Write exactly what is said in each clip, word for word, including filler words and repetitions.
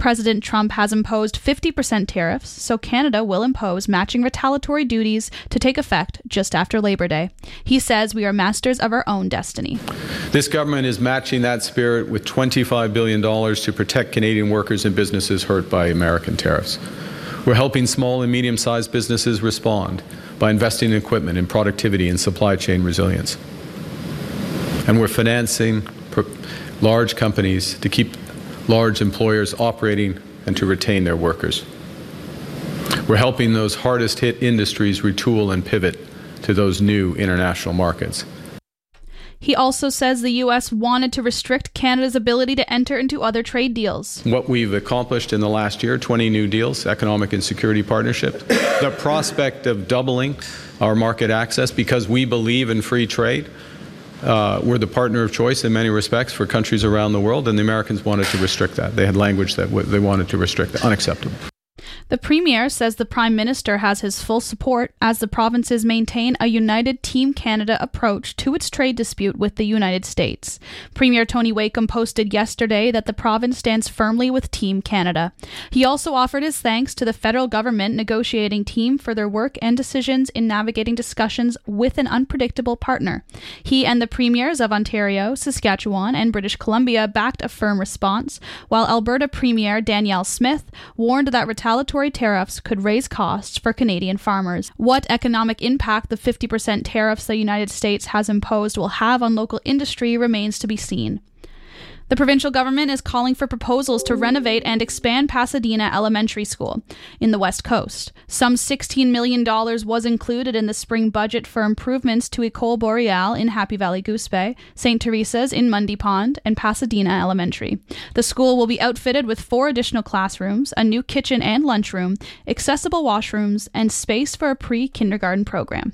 President Trump has imposed fifty percent tariffs, so Canada will impose matching retaliatory duties to take effect just after Labor Day. He says we are masters of our own destiny. This government is matching that spirit with twenty-five billion dollars to protect Canadian workers and businesses hurt by American tariffs. We're helping small and medium-sized businesses respond by investing in equipment and productivity and supply chain resilience. And we're financing large companies to keep large employers operating and to retain their workers. We're helping those hardest hit industries retool and pivot to those new international markets. He also says the U S wanted to restrict Canada's ability to enter into other trade deals. What we've accomplished in the last year, twenty new deals, economic and security partnerships, the prospect of doubling our market access because we believe in free trade. Uh, we're the partner of choice in many respects for countries around the world, and the Americans wanted to restrict that. They had language that w- they wanted to restrict that. Unacceptable. The Premier says the Prime Minister has his full support as the provinces maintain a united Team Canada approach to its trade dispute with the United States. Premier Tony Wakeham posted yesterday that the province stands firmly with Team Canada. He also offered his thanks to the federal government negotiating team for their work and decisions in navigating discussions with an unpredictable partner. He and the Premiers of Ontario, Saskatchewan, and British Columbia backed a firm response, while Alberta Premier Danielle Smith warned that retaliatory tariffs could raise costs for Canadian farmers. What economic impact the fifty percent tariffs the United States has imposed will have on local industry remains to be seen. The provincial government is calling for proposals to renovate and expand Pasadena Elementary School in the West Coast. Some sixteen million dollars was included in the spring budget for improvements to École Boreale in Happy Valley Goose Bay, Saint Teresa's in Mundy Pond, and Pasadena Elementary. The school will be outfitted with four additional classrooms, a new kitchen and lunchroom, accessible washrooms, and space for a pre-kindergarten program.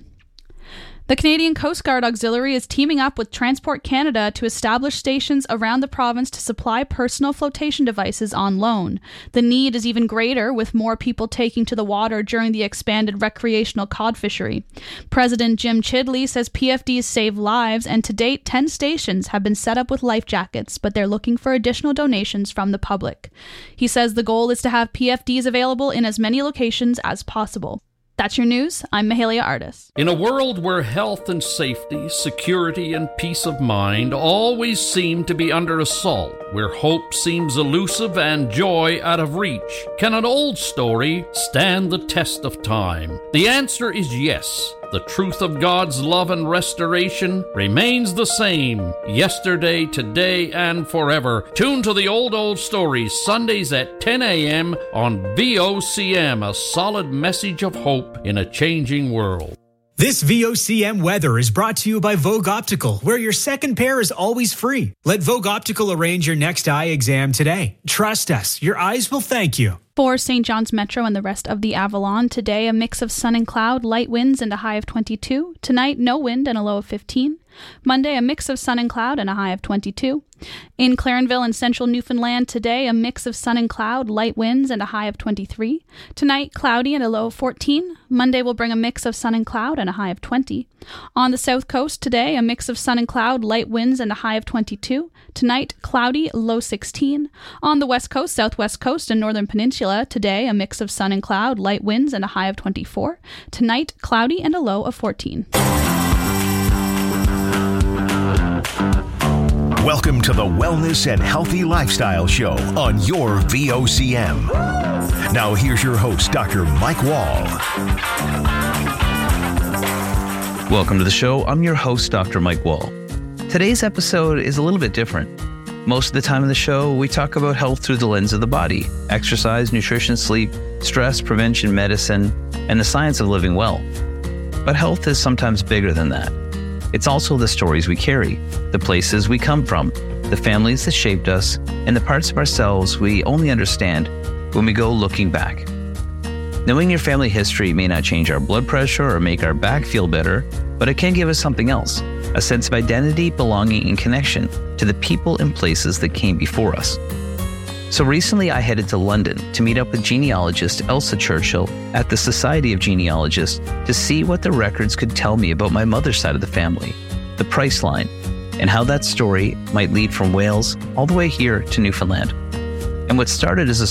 The Canadian Coast Guard Auxiliary is teaming up with Transport Canada to establish stations around the province to supply personal flotation devices on loan. The need is even greater with more people taking to the water during the expanded recreational cod fishery. President Jim Chidley says P F Ds save lives, and to date, ten stations have been set up with life jackets, but they're looking for additional donations from the public. He says the goal is to have P F Ds available in as many locations as possible. That's your news. I'm Mahalia Artis. In a world where health and safety, security and peace of mind always seem to be under assault, where hope seems elusive and joy out of reach, can an old story stand the test of time? The answer is yes. The truth of God's love and restoration remains the same, yesterday, today, and forever. Tune to the Old Old Stories, Sundays at ten a.m. on V O C M, a solid message of hope in a changing world. This V O C M weather is brought to you by Vogue Optical, where your second pair is always free. Let Vogue Optical arrange your next eye exam today. Trust us, your eyes will thank you. For Saint John's Metro and the rest of the Avalon, today a mix of sun and cloud, light winds and a high of twenty-two. Tonight, no wind and a low of fifteen. Monday, a mix of sun and cloud and a high of twenty-two. In Clarenville and central Newfoundland, today, a mix of sun and cloud, light winds and a high of twenty-three. Tonight, cloudy and a low of fourteen. Monday will bring a mix of sun and cloud and a high of twenty. On the south coast today, a mix of sun and cloud, light winds and a high of twenty-two. Tonight, cloudy, low sixteen. On the west coast, southwest coast, and northern peninsula, today, a mix of sun and cloud, light winds and a high of twenty-four. Tonight, cloudy and a low of fourteen. Welcome to the Wellness and Healthy Lifestyle Show on your V O C M. Now here's your host, Doctor Mike Wall. Welcome to the show. I'm your host, Doctor Mike Wall. Today's episode is a little bit different. Most of the time in the show, we talk about health through the lens of the body: exercise, nutrition, sleep, stress, prevention, medicine, and the science of living well. But health is sometimes bigger than that. It's also the stories we carry, the places we come from, the families that shaped us, and the parts of ourselves we only understand when we go looking back. Knowing your family history may not change our blood pressure or make our back feel better, but it can give us something else, a sense of identity, belonging, and connection to the people and places that came before us. So recently I headed to London to meet up with genealogist Elsa Churchill at the Society of Genealogists to see what the records could tell me about my mother's side of the family, the Price line, and how that story might lead from Wales all the way here to Newfoundland. And what started as a